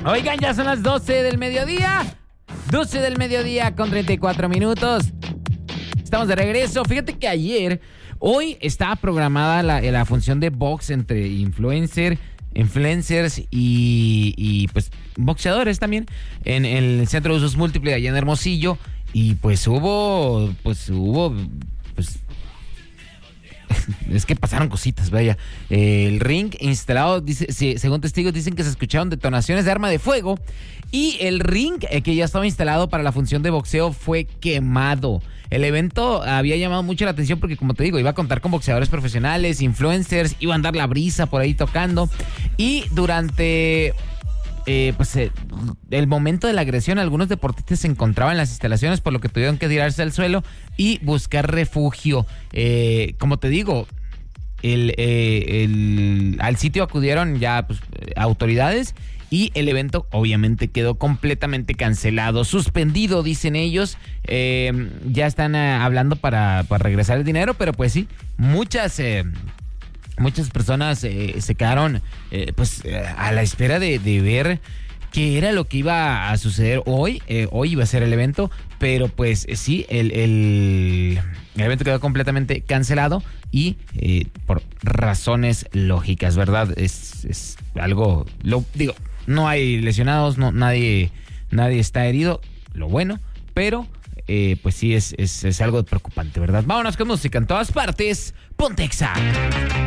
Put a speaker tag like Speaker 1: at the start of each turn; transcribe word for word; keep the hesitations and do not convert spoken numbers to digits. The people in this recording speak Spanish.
Speaker 1: Oigan, ya son las doce del mediodía. doce del mediodía con treinta y cuatro minutos. Estamos de regreso. Fíjate que ayer, hoy estaba programada la, la función de box entre influencer, influencers y, y pues boxeadores también en, en el Centro de Usos Múltiples allá en Hermosillo. Y pues hubo, pues hubo, pues... es que pasaron cositas, vaya. El ring instalado, dice, según testigos dicen que se escucharon detonaciones de arma de fuego y el ring eh, que ya estaba instalado para la función de boxeo fue quemado. El evento había llamado mucho la atención porque, como te digo, iba a contar con boxeadores profesionales, influencers, iba a andar la brisa por ahí tocando y durante... Eh, pues eh, el momento de la agresión, algunos deportistas se encontraban en las instalaciones, por lo que tuvieron que tirarse al suelo y buscar refugio. Eh, como te digo, el, eh, el, al sitio acudieron ya pues, autoridades y el evento obviamente quedó completamente cancelado, suspendido, dicen ellos. Eh, ya están eh, hablando para, para regresar el dinero, pero pues sí, muchas... Eh, Muchas personas eh, se quedaron eh, pues eh, a la espera de, de ver qué era lo que iba a suceder hoy. Eh, hoy iba a ser el evento, pero pues eh, sí, el, el, el evento quedó completamente cancelado y eh, por razones lógicas, ¿verdad? Es, es algo, lo digo, no hay lesionados, no, nadie, nadie está herido, lo bueno, pero... Eh, pues sí, es, es, es algo preocupante, ¿verdad? Vámonos con música en todas partes. Ponte Exa.